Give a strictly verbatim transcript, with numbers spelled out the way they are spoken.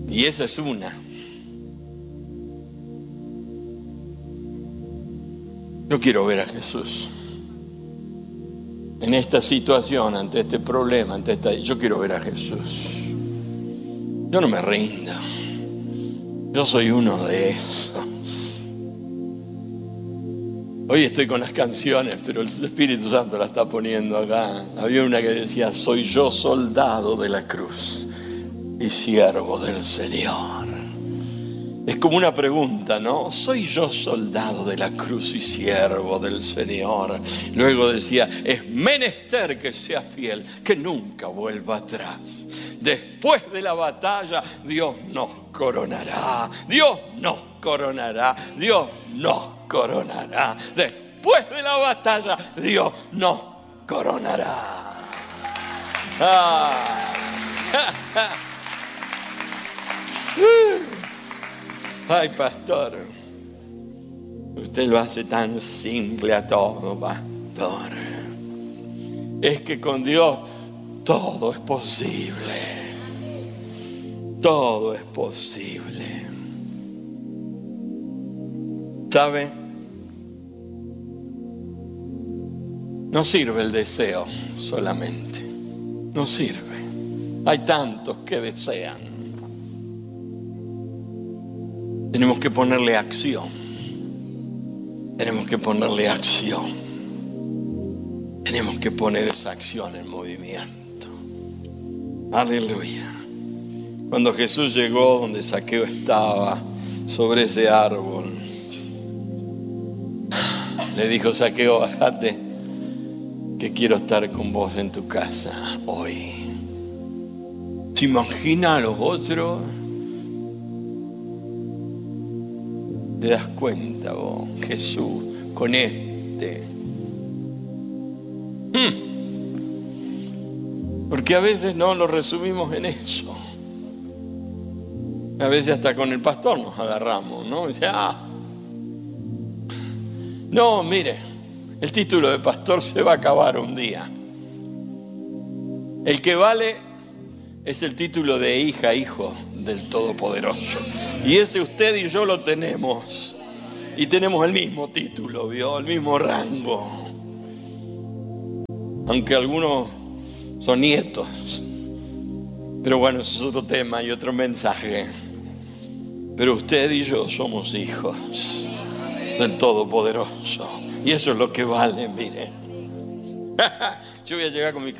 Y esa es una. Yo quiero ver a Jesús en esta situación, ante este problema, ante esta... Yo quiero ver a Jesús. Yo no me rindo. Yo soy uno de esos. Hoy estoy con las canciones, pero el Espíritu Santo la está poniendo acá. Había una que decía: soy yo soldado de la cruz y siervo del Señor. Es como una pregunta, ¿no? ¿Soy yo soldado de la cruz y siervo del Señor? Luego decía: es menester que sea fiel, que nunca vuelva atrás. Después de la batalla, Dios nos coronará. Dios nos coronará. Dios nos coronará. Después de la batalla, Dios nos coronará. Ah. Ay, pastor, usted lo hace tan simple a todo, pastor. Es que con Dios todo es posible. Todo es posible. ¿Sabe? No sirve el deseo solamente. No sirve. Hay tantos que desean. Tenemos que ponerle acción. Tenemos que ponerle acción. Tenemos que poner esa acción en movimiento. Aleluya. Cuando Jesús llegó donde Zaqueo estaba, sobre ese árbol, le dijo: Zaqueo, bájate, que quiero estar con vos en tu casa hoy. ¿Se imagina a los otros? ¿Te das cuenta vos, Jesús, con este? Hmm. Porque a veces no lo resumimos en eso. A veces hasta con el pastor nos agarramos, ¿no? Dice: ah, no, mire, el título de pastor se va a acabar un día. El que vale es el título de hija, hijo del Todopoderoso. Y ese usted y yo lo tenemos. Y tenemos el mismo título, ¿vio? El mismo rango. Aunque algunos son nietos. Pero bueno, eso es otro tema y otro mensaje. Pero usted y yo somos hijos del Todopoderoso. Y eso es lo que vale, mire. Yo voy a llegar con mi